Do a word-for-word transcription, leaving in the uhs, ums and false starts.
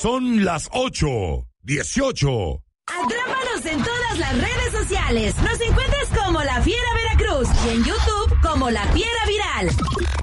Son las ocho dieciocho. Atrápanos en todas las redes sociales. Nos encuentras como La Fiera Veracruz y en YouTube como La Fiera Viral.